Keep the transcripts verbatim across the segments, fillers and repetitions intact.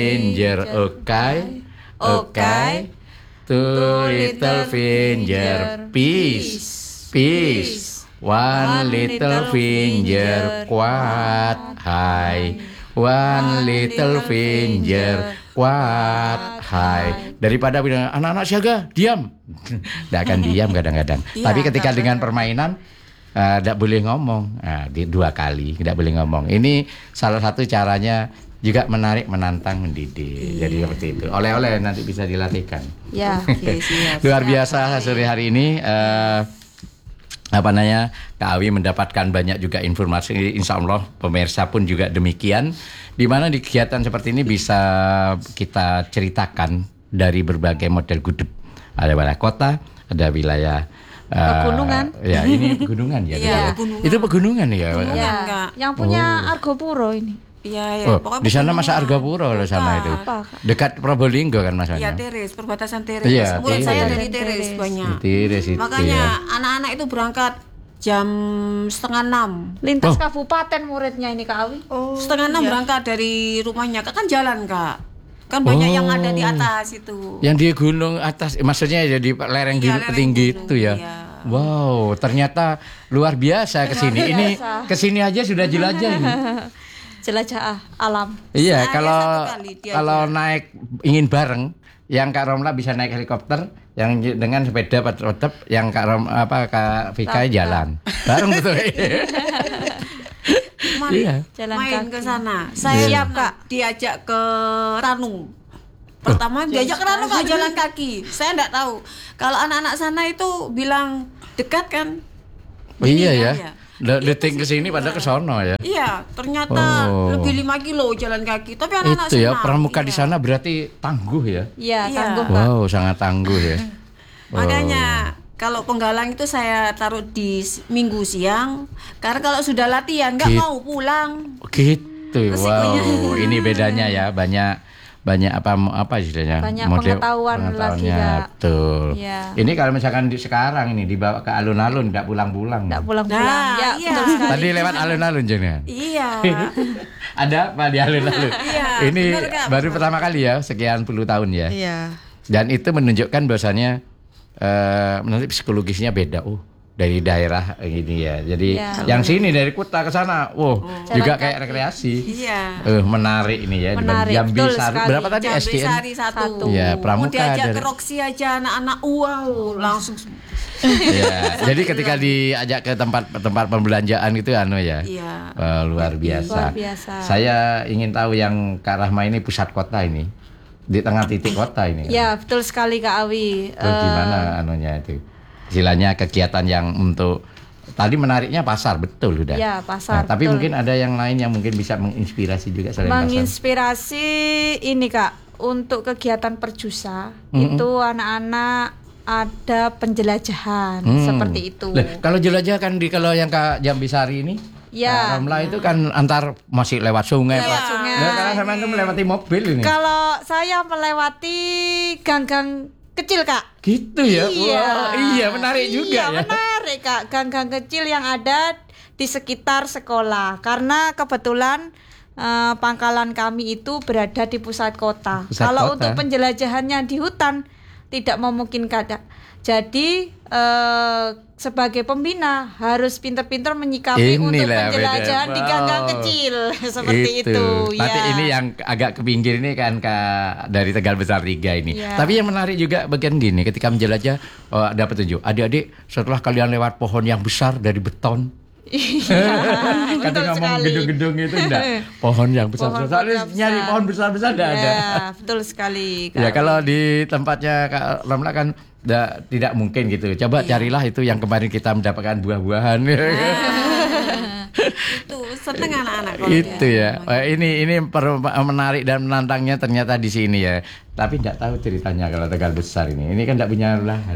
finger, okay, okay. Two little finger, peace, peace. One little finger, kuat, hai. One little finger, kuat, hai. Daripada bilang anak-anak siaga, diam. Tidak akan diam kadang-kadang. Tapi ketika dengan permainan tidak uh, boleh ngomong, nah, di, dua kali tidak boleh ngomong. Ini salah satu caranya juga menarik, menantang, mendidik. Iya. Jadi seperti itu. Oleh-oleh nanti bisa dilatihkan. Ya, okay, siap, luar siap, biasa siap. Sore hari ini uh, apa namanya Kak Awi mendapatkan banyak juga informasi. Insya Allah pemirsa pun juga demikian. Di mana di kegiatan seperti ini bisa kita ceritakan dari berbagai model gudeg. Ada wilayah kota, ada wilayah pegunungan. Uh, ya ini pegunungan ya. Iya, pegunungan. Itu pegunungan ya. Pegunungan, ya. Yang punya oh. Argopuro ini. Iya, ya. Oh, di sana masa Argopuro loh sana itu. Apa? Dekat Probolinggo kan masanya. Iya, Teres, perbatasan Teres. Iya, murid Teres. saya dari Teres banyak. Teres itu. Makanya ya. anak-anak itu berangkat jam setengah enam. Lintas oh. kabupaten muridnya ini Kak Awi. Oh, setengah enam iya. berangkat dari rumahnya. Kan jalan Kak. Kan banyak oh. yang ada di atas itu. Yang di gunung atas, maksudnya jadi lereng iya, gunung tinggi itu ya. Iya. Wow, ternyata luar biasa kesini. Ini kesini aja sudah jelajah ini. Jelajah alam. Iya, nah, kalau kalau aja. naik ingin bareng, yang Kak Romla bisa naik helikopter, yang dengan sepeda tetap, yang Kak Rom apa Kak Vika jalan. Bareng betul. Mari iya. jalan main ke sana. Saya siap Kak diajak ke Ranung. Pertama oh. diajak ke Ranung Kak jalan kaki. Saya enggak tahu. Kalau anak-anak sana itu bilang dekat kan. Oh, iya ya. ya. Deting ke sini pada ke sono ya. Iya, ternyata oh. lebih lima kilo jalan kaki. Tapi anak-anak itu ya, senang. pramuka iya. di sana berarti tangguh ya. Iya, iya. tangguh. Wow, sangat tangguh ya. Makanya kalau penggalang itu saya taruh di minggu siang, karena kalau sudah latihan nggak gitu. mau pulang. Gitu. Wow, ini bedanya ya, banyak banyak apa apa istilahnya? Banyak model, pengetahuan lagi ya. Betul. Ya. Ini kalau misalkan di sekarang ini dibawa ke alun-alun enggak pulang-pulang. Enggak pulang-pulang. Nah, ya, iya. betul sekali. Tadi lewat alun-alun jenengan. Iya. Ada apa di alun-alun? Iya. Ini benar, baru benar. pertama kali ya, sekian puluh tahun ya. Iya. Dan itu menunjukkan bahwasannya Uh, nanti psikologisnya beda, oh dari daerah gini ya. Jadi ya, yang sini dari kota ke sana, wow, oh, juga kayak rekreasi. Iya. Uh, menarik ini ya. Menarik. Jambi Sari. Berapa tadi S D N? Jambi Sari satu. Ya, pramuka. Mau diajak dari... ke Roksi aja anak-anak, wow, langsung. Ya, jadi ketika diajak ke tempat-tempat pembelanjaan itu anu ya. Iya. Uh, luar biasa. Luar biasa. Saya ingin tahu yang Kak Rahma ini pusat kota ini. Di tengah titik kota ini kan? Ya betul sekali Kak Awi. Terus uh, gimana anunya itu? Istilahnya kegiatan yang untuk tadi menariknya pasar, betul sudah. Ya pasar. Nah, tapi betul. mungkin ada yang lain yang mungkin bisa menginspirasi juga selain menginspirasi pasar. Ini Kak, untuk kegiatan perjusa mm-hmm. itu anak-anak ada penjelajahan hmm. seperti itu. Loh, kalau jelajah kan di kalau yang Kak Jambi Sari ini ya. Ramla itu kan antar masih lewat sungai, lewat Pak. sungai. Nah, karena sama itu melewati mobil ini. Kalau saya melewati gang-gang kecil Kak. Gitu ya. Iya, wow, iya menarik iya, juga ya. menarik Kak, gang-gang kecil yang ada di sekitar sekolah. Karena kebetulan uh, pangkalan kami itu berada di pusat kota. Pusat Kalau kota. untuk penjelajahannya di hutan tidak memungkinkan. Jadi uh, sebagai pembina harus pintar-pintar menyikapi untuk penjelajahan di gang-gang kecil seperti itu. itu. Tapi ya. ini yang agak ke pinggir ini kan Kak dari Tegal Besar tiga ini. Ya. Tapi yang menarik juga bagian gini, ketika menjelajah oh, ada petunjuk. Adik-adik setelah kalian lewat pohon yang besar dari beton. Iya, kata ngomong gedung-gedung itu enggak pohon yang besar-besar. Soalnya nyari pohon besar-besar enggak ada. Ya, betul sekali. Kak. Ya kalau di tempatnya Kak Ramla kan da, tidak mungkin gitu. Coba iya. carilah itu yang kemarin kita mendapatkan buah-buahan. Itu seneng anak-anak kalau itu ya. ya. Ini ini per, menarik dan menantangnya ternyata di sini ya. Tapi enggak tahu ceritanya kalau Tegal Besar ini. Ini kan enggak punya lahan.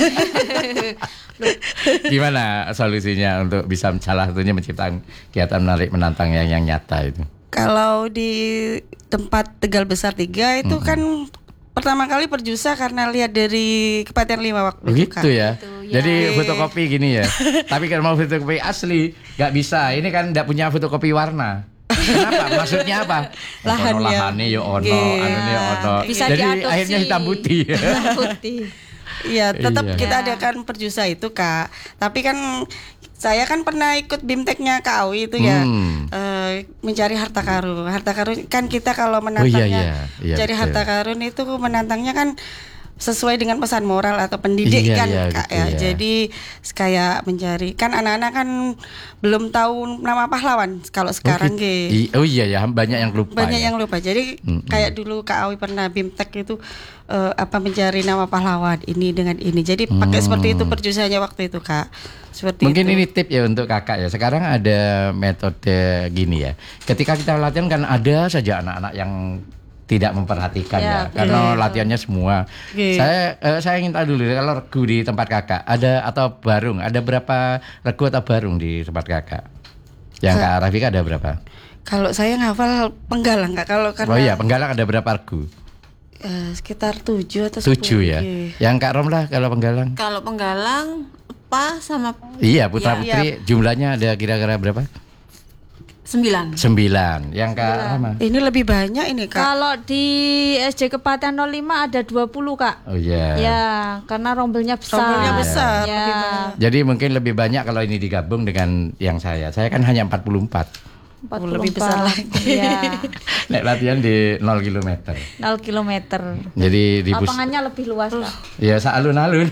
Gimana solusinya untuk bisa salah satunya menciptakan kegiatan menarik menantang yang yang nyata itu? Kalau di tempat Tegal Besar tiga itu mm-hmm. kan pertama kali perjusa karena lihat dari Kepatihan lima waktu itu kan. Ya. Gitu, ya. Jadi fotokopi gini ya. Tapi kalau mau fotokopi asli nggak bisa. Ini kan nggak punya fotokopi warna. Kenapa? Maksudnya apa? Lahannya. Ono lahane yo ono, Nggih. anune yo ono. Bisa Jadi diadopsi. akhirnya hitam putih. Hitam putih. Iya, tetap Iya. kita adakan perjusa itu Kak. Tapi kan saya kan pernah ikut BIMTEK-nya Kak Awi itu ya, Hmm. eh, mencari harta karun. Harta karun kan kita kalau Oh, iya, menantangnya, iya. Iya, mencari betul. harta karun itu menantangnya kan sesuai dengan pesan moral atau pendidikan Iya, iya, Kak gitu ya. ya. Jadi kayak mencari kan anak-anak kan belum tahu nama pahlawan kalau sekarang Oh, Ge. i- oh iya ya, banyak yang lupa. Banyak ya. yang lupa. Jadi Mm-mm. kayak dulu Kak Awi pernah BIMTEK itu eh, apa mencari nama pahlawan ini dengan ini. Jadi pakai Hmm. seperti itu perjusanya waktu itu Kak. Seperti Mungkin itu. ini tip ya untuk kakak ya. Sekarang ada metode gini ya. Ketika kita latihan kan ada saja anak-anak yang tidak memperhatikan ya, Ya, karena betul. latihannya semua. Oke. Saya eh, saya ingin tahu dulu kalau regu di tempat kakak ada atau barung, ada berapa regu atau barung di tempat kakak? Yang Kak Rafika ada berapa? Kalau saya ngafal penggalang Kak. Kalau karena Oh iya, penggalang ada berapa regu? eh, sekitar tujuh atau sepuluh. Tujuh ya. Oke. Yang Kak Romlah kalau penggalang? Kalau penggalang pa sama Iya, putra Iya. putri jumlahnya ada kira-kira berapa? sembilan. Sembilan. Yang Kak Rama? Ini lebih banyak ini Kak. Kalau di S D Kepatihan nol lima ada dua puluh Kak. Oh iya. Ya, karena rombelnya besar. Rombelnya besar, Ya. lebih banyak. Jadi mungkin lebih banyak kalau ini digabung dengan yang saya. Saya kan hanya empat puluh empat. empat Oh, puluh empat. lebih besar lagi. Iya. Naik latihan di nol kilometer. nol kilometer. Jadi di bus. Lapangannya lebih luas Kak. Ya sealun-alun.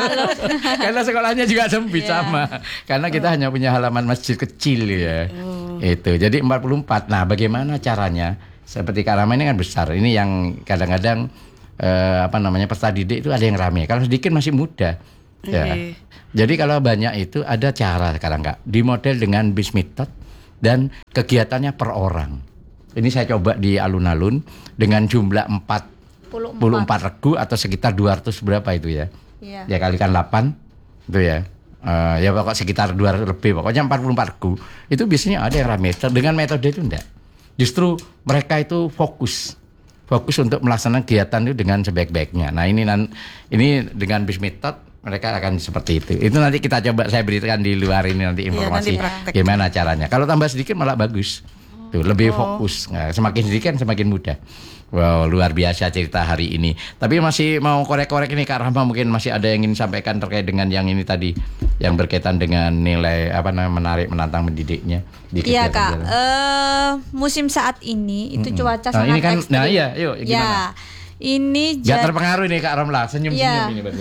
Karena sekolahnya juga sempit sama. Karena kita hanya punya halaman masjid kecil ya. Itu. Jadi empat puluh empat. Nah, bagaimana caranya? Seperti Kak Rama ini kan besar. Ini yang kadang-kadang eh, apa namanya peserta didik itu ada yang rame. Kalau sedikit masih muda. Ya. Oke. Jadi kalau banyak itu ada cara sekarang Kak. Di model dengan bis method dan kegiatannya per orang. Ini saya coba di alun-alun dengan jumlah empat puluh empat regu atau sekitar dua ratus berapa itu ya. Iya. Ya kalikan delapan itu ya. Eh, ya pokok sekitar dua ratus lebih. Pokoknya empat puluh empat regu. Itu biasanya ada yang rame. Dengan metode itu enggak. Justru mereka itu fokus. Fokus untuk melaksanakan kegiatan itu dengan sebaik-baiknya. Nah, ini nan, ini dengan bis method mereka akan seperti itu. Itu nanti kita coba saya berikan di luar ini nanti informasi nanti praktek. gimana caranya. Kalau tambah sedikit malah bagus. Tuh, lebih fokus. Nah, semakin sedikit kan semakin mudah. Wow, luar biasa cerita hari ini. Tapi masih mau korek-korek ini Kak Rahma, mungkin masih ada yang ingin sampaikan terkait dengan yang ini tadi yang berkaitan dengan nilai apa namanya menarik menantang mendidiknya di Iya kegiatan Kak, jalan. eh, musim saat ini itu Mm-mm. cuaca Nah, sangat ini kan, ekstrim. nah iya, yuk gimana? Ya, ini Gak jadi terpengaruh nih Kak Romlah, senyum-senyum Iya. ini berarti.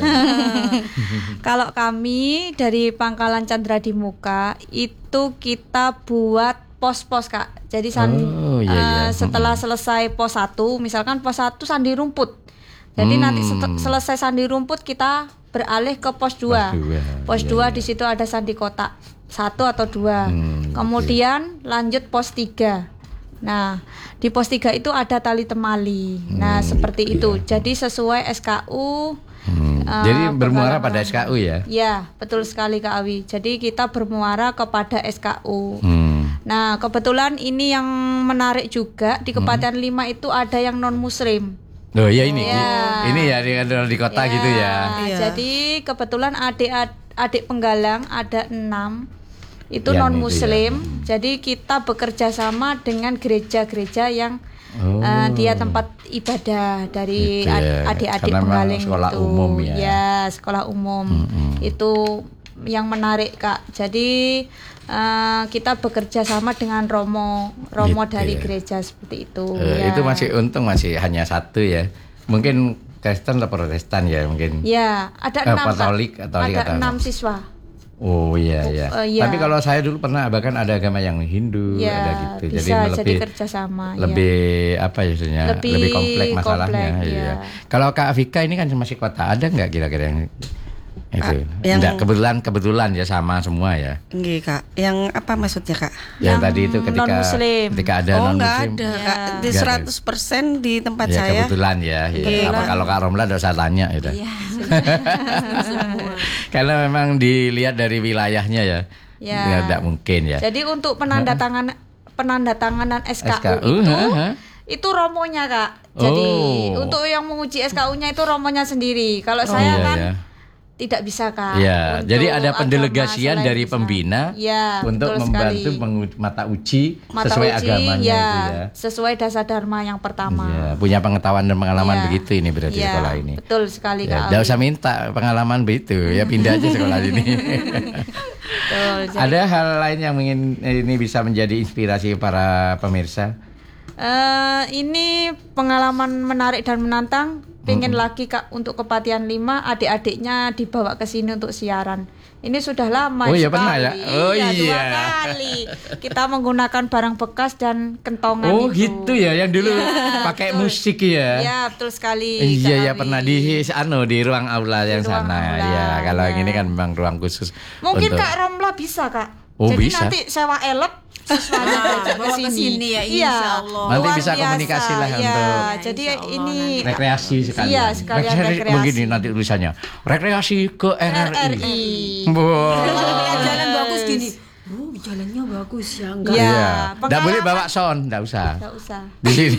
kalau kami dari Pangkalan Chandra di Muka itu kita buat pos-pos Kak. Jadi san, Oh, iya, iya. eh, setelah selesai pos satu, misalkan pos satu sandi rumput. Jadi Hmm. nanti set- selesai sandi rumput kita beralih ke pos dua. Pos dua, Pos iya, dua iya. di situ ada sandi kotak satu atau dua. Hmm, Kemudian lanjut pos tiga. Nah, di pos tiga itu ada tali temali. Nah, Hmm, seperti gitu itu. ya. Jadi sesuai S K U. Hmm, eh, Jadi bermuara pada pengalaman. S K U ya. Ya, betul sekali Kak Awi. Jadi kita bermuara kepada S K U. Hmm. Nah, kebetulan ini yang menarik juga di Kepatihan lima itu ada yang non muslim. Oh iya ini, Iya. ini ya di, di kota gitu ya. Iya. Jadi kebetulan adik adik penggalang ada enam itu Yang non itu muslim. ya. Jadi kita bekerja sama dengan gereja-gereja yang Oh. eh, dia tempat ibadah dari Gitu ya. ad- adik-adik Karena memang penggaling sekolah itu. umum ya. sekolah umum. Mm-mm. Itu yang menarik Kak. Jadi eh, kita bekerja sama dengan romo romo Gitu dari ya. gereja seperti itu. Eh, ya. Itu masih untung masih hanya satu ya. Mungkin Kristen atau Protestan ya mungkin. Ya, ada Eh, enam Kak. Katolik, Katolik ada atau apa? enam siswa. Oh iya iya. Oh, iya. Tapi kalau saya dulu pernah bahkan ada agama yang Hindu, Ya, ada gitu. bisa jadi lebih kerjasama. lebih apa ya istilahnya? Lebih Lebih, kompleks masalahnya. kompleks, Iya. ya. Kalau Kak Vika ini kan masih kota, ada nggak kira-kira yang itu? Ah, yang- Enggak, kebetulan kebetulan ya sama semua ya. Nggih, Kak. Yang apa maksudnya, Kak? Yang, Yang tadi itu ketika non-muslim. ketika ada oh, non enggak muslim. ada, Ya. Kak. Di Nggak ada. seratus persen di tempat Ya saya. kebetulan ya. ya. Kebetulan. Apa kalau Kak Romla enggak usah tanya itu. Iya. Karena memang dilihat dari wilayahnya ya. Ya. Ya enggak mungkin ya. Jadi untuk penandatangan penandatanganan S K U, S K U, itu ha, ha. itu romonya Kak. Jadi Oh. untuk yang menguji S K U-nya itu romonya sendiri. Kalau Oh, saya iya, kan ya. tidak bisa Kak. Ya, Untuk jadi ada agama pendelegasian selain dari bisa. pembina Ya, untuk betul membantu sekali. mengu- mata uji Mata sesuai uji, agamanya ya, itu ya. sesuai dasar dharma yang pertama. Ya, punya pengetahuan dan pengalaman Ya. begitu ini berarti Ya, sekolah ini. Betul sekali Ya, Kak. nggak Awi. usah minta pengalaman begitu, ya pindah aja sekolah ini. Betul. Jadi, Ada hal lain yang ingin ini bisa menjadi inspirasi para pemirsa? eh, ini pengalaman menarik dan menantang. Pengen lagi Kak untuk Kepatihan lima, adik-adiknya dibawa ke sini untuk siaran. Ini sudah lama Oh iya, sekali. pernah ya? Oh Iya, dua iya. kali. Kita menggunakan barang bekas dan kentongan Oh itu. gitu ya, yang dulu pakai musik ya. Iya, betul sekali. Iya ya Kak pernah Awi. di anu di ruang aula yang ruang sana. aula, Ya, kalau ya. yang ini kan memang ruang khusus. Mungkin untuk- Kak Romla bisa Kak. Oh, Jadi bisa. nanti sewa elep sesuatu Ah, ke bawa ke sini ya, Iya. insya Allah. Nanti Luar bisa biasa. komunikasi lah Iya, untuk- jadi Insya Allah ini rekreasi sekalian. Iya, sekalian rekreasi. Begini nanti tulisannya. Rekreasi ke R R I. R R I. Wow. Kalau lihat jalan bagus gini. Oh, jalannya bagus ya. Enggak. Iya. Iya. Nggak pengalaman- boleh bawa sound, nggak usah. Nggak usah. Di sini.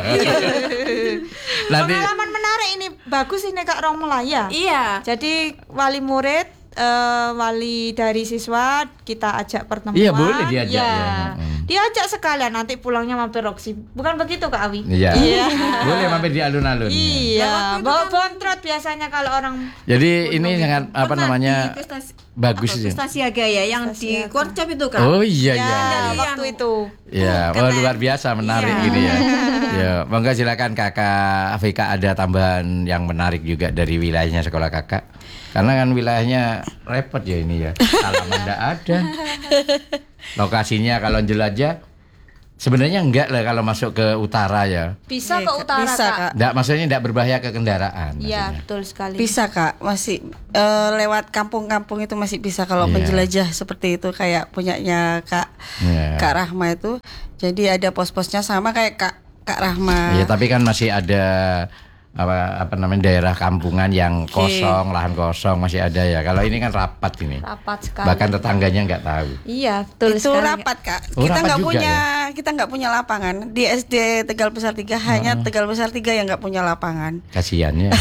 Nanti Pengalaman menarik ini bagus ini Kak Romla ya. Iya. Jadi wali murid, eh, wali dari siswa kita ajak pertemuan. Iya, boleh diajak, Ya. ya. Mm. Diajak sekalian nanti pulangnya mampir Roxy. Bukan begitu Kak Awi? Iya. Iya. Boleh mampir di alun-alun. Iya, bawa bontrot biasanya kalau orang Jadi ini sangat apa Pernah namanya di pesta, bagus apa, sih. pesta siaga ya yang Pesta di siaga. Korcap itu kan. Oh iya ya, iya. waktu itu. Ya, Oh, oh, keren. luar biasa menarik Iya. ini ya. Ya, monggo silakan Kakak Afika ada tambahan yang menarik juga dari wilayahnya sekolah Kakak. Karena kan wilayahnya repot ya ini ya. Halaman enggak ada. Lokasinya kalau jelajah sebenarnya enggak lah kalau masuk ke utara ya. Bisa Iya, ke Kak. utara Bisa, Kak. Kak. Enggak, maksudnya enggak berbahaya ke kendaraan. Iya, maksudnya. betul sekali. Bisa Kak, masih eh, lewat kampung-kampung itu masih bisa kalau Iya. penjelajah seperti itu kayak punyanya Kak Iya. Kak Rahma itu. Jadi ada pos-posnya sama kayak Kak Kak Rahma. Iya, tapi kan masih ada apa apa namanya daerah kampungan yang kosong, lahan kosong masih ada ya. Kalau ini kan rapat ini. Rapat sekali. Bahkan tetangganya nggak tahu. Iya, betul Itu sekali. rapat Kak. Oh, kita rapat nggak juga punya kita nggak punya lapangan di S D Tegal Besar tiga hanya Tegal Besar tiga yang nggak punya lapangan. Kasihan ya.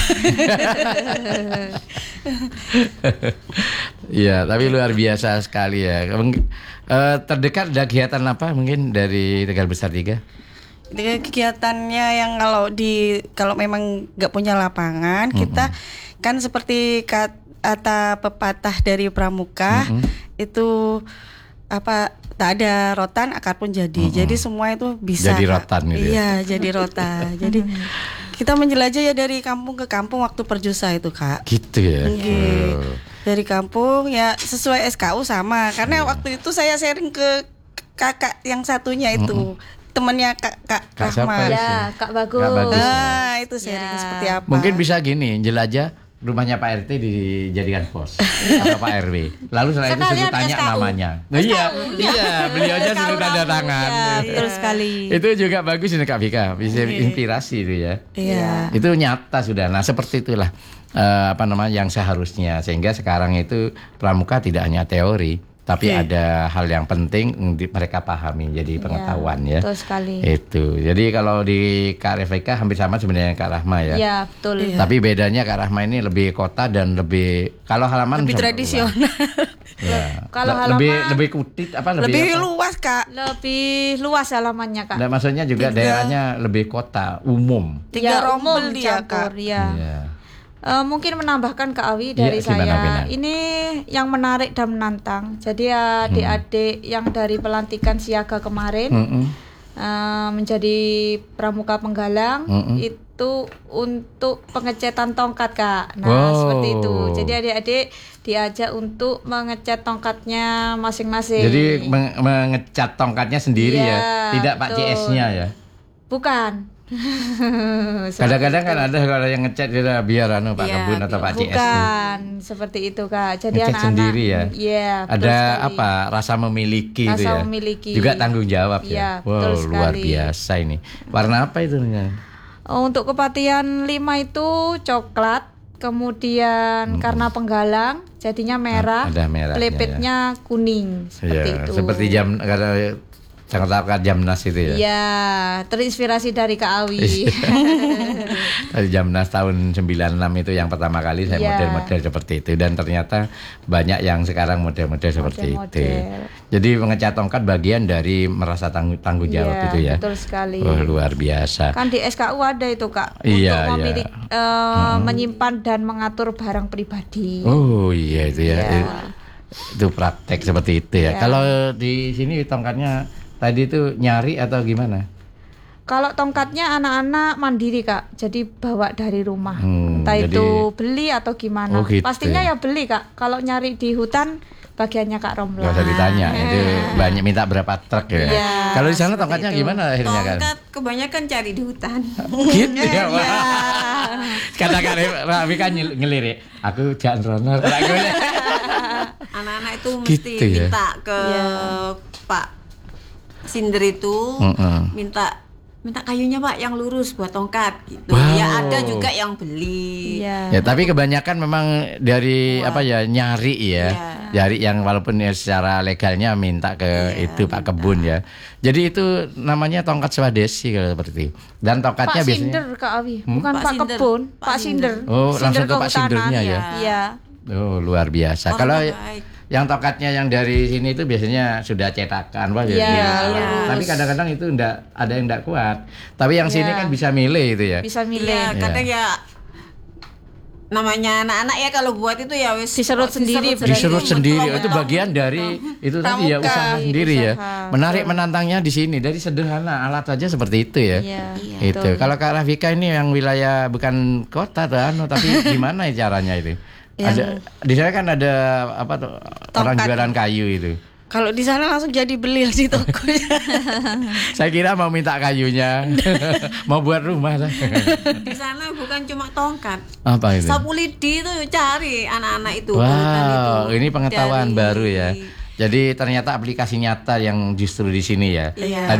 Iya, tapi luar biasa sekali ya. Mungkin, eh, terdekat ada kegiatan apa mungkin dari Tegal Besar tiga? Dengan kegiatannya yang kalau di kalau memang nggak punya lapangan kita kan seperti kata pepatah dari Pramuka itu apa tak ada rotan akar pun jadi. Jadi semua itu bisa. Jadi Kak. rotan gitu ya? Iya, jadi rotan. Jadi kita menjelajah ya dari kampung ke kampung waktu perjusa itu Kak. Gitu ya. Oke. Oh. Dari kampung ya sesuai S K U sama karena waktu itu saya sharing ke kakak yang satunya itu temannya kak kak Kak siapa Rahma. ya? Ya, Kak Bagus. Kak Bagus. Ah itu sharing Ya. seperti apa? Mungkin bisa gini, jelajah rumahnya Pak R T dijadikan pos atau Pak R W. Lalu setelah itu Sekalian suruh tanya S K U. namanya. Nah, iya, iya, beliau aja S K U suruh tanda langsung. tangan. Ya, betul sekali. Itu juga bagus ini Kak Vika, bisa inspirasi itu ya. Iya. Itu nyata sudah. Nah, seperti itulah eh, apa namanya yang seharusnya sehingga sekarang itu pramuka tidak hanya teori, tapi Oke. ada hal yang penting untuk mereka pahami jadi pengetahuan ya. Betul sekali. Itu. Jadi kalau di Kak Revika hampir sama sebenarnya Kak Rahma ya. Ya, betul. Tapi bedanya Kak Rahma ini lebih kota dan lebih kalau halaman Lebih sama- tradisional. Ya. Kalau Le- lebih halaman- lebih kutit apa lebih, Lebih apa? luas Kak. Lebih luas halamannya, Kak. Nah, maksudnya juga Tiga. daerahnya lebih kota umum. Tiga Ya, rombel umum dia campur, Kak. ya. Iya. Eh, mungkin menambahkan Kak Awi dari Iya, gimana, saya. Bina? Ini yang menarik dan menantang. Jadi ya, adik-adik yang dari pelantikan siaga kemarin Mm-mm. eh, menjadi pramuka penggalang Mm-mm. itu untuk pengecetan tongkat, Kak. Nah, Wow. seperti itu. Jadi adik-adik diajak untuk mengecat tongkatnya masing-masing. Jadi meng- mengecat tongkatnya sendiri Iya, ya, tidak Pak betul. C S-nya ya. Bukan. Kadang-kadang kan ada kalau yang ngecat dia biar anu Pak Iya, Kebun atau Pak C S. Bukan seperti itu, Kak. Jadi Ngecat anak-anak sendiri ya. Iya, betul Ada sekali. apa? Rasa memiliki itu Rasa ya. memiliki. Juga tanggung jawab Iya, ya. betul Wow, luar sekali. biasa ini. Warna apa itu? Oh, untuk kepatihan lima itu coklat, kemudian karena penggalang jadinya merah, ada merahnya, pelepetnya kuning seperti Ya, itu. seperti jam kalau tongkat Jamnas itu ya. Ya, terinspirasi dari Kak Awi. Dari Jamnas tahun sembilan enam itu yang pertama kali saya Ya. model-model seperti itu dan ternyata banyak yang sekarang model-model seperti itu. Jadi mengecat tongkat bagian dari merasa tanggung, tanggung jawab Iya, itu ya. betul sekali. Oh, luar biasa. Kan di S K U ada itu Kak, Iya, untuk iya. memiliki eh, menyimpan dan mengatur barang pribadi. Oh iya itu ya. Iya. Itu praktek seperti itu ya. Iya. Kalau di sini tongkatnya tadi itu nyari atau gimana? Kalau tongkatnya anak-anak mandiri Kak, jadi bawa dari rumah. Hmm, Entah jadi- itu beli atau gimana. Oh, gitu Pastinya ya. ya beli Kak. Kalau nyari di hutan bagiannya Kak Romlan. Gak usah ditanya, itu banyak minta berapa truk ya. Iya, Kalau di sana seperti tongkatnya itu. gimana akhirnya kan? Tongkat kebanyakan cari di hutan. Gitu ya, Pak. Kata-kata Rami kan nyel- ngelirik, aku jangan runner. Anak-anak itu mesti Gitu ya. minta ke Iya. Pak Sinder itu, Mm-mm. minta minta kayunya Pak yang lurus buat tongkat gitu. Wow. Ya ada juga yang beli. Iya. Ya tapi kebanyakan memang dari apa ya nyari ya, Iya. nyari yang walaupun ya secara legalnya minta ke Iya, itu Pak Kebun ya. Jadi itu namanya tongkat swadesi kalau seperti itu. Dan Pak tongkatnya biasanya. Sinder Kak Awi, bukan Pak Pak, Sinder. Kebun, Pak Pak Sinder. Sinder. Oh, langsung ke Pak Kehutanan. Sindernya ya? Iya. Oh luar biasa. Orang Kalau baik. yang tongkatnya yang dari sini itu biasanya sudah cetakan Pak. Iya, ya. lurus. Tapi kadang-kadang itu enggak ada yang enggak kuat. Tapi yang sini Iya. kan bisa milih itu ya. Bisa Iya, milih. kadang ya namanya anak-anak ya kalau buat itu ya wis Diserut sendiri berarti. Diserut Betul, sendiri betul. itu bagian dari itu tadi ya Pramuka. usaha sendiri ya. Usaha. Menarik menantangnya di sini dari sederhana alat saja seperti itu ya. Iya. Itu. Kalau Kak Rafika ini yang wilayah bukan kota tuh anu tapi gimana ya caranya itu? Ada di sana kan ada apa tuh orang Tongkat. jualan kayu itu. Kalau di sana langsung jadi beli di tokonya. Saya kira mau minta kayunya, mau buat rumah. di sana bukan cuma tongkat. Apa itu? Sapu lidi itu cari anak-anak itu. ke hutan itu. Wow, ini pengetahuan Dari- baru ya. Jadi ternyata aplikasi nyata yang justru di sini ya. Iya. Ada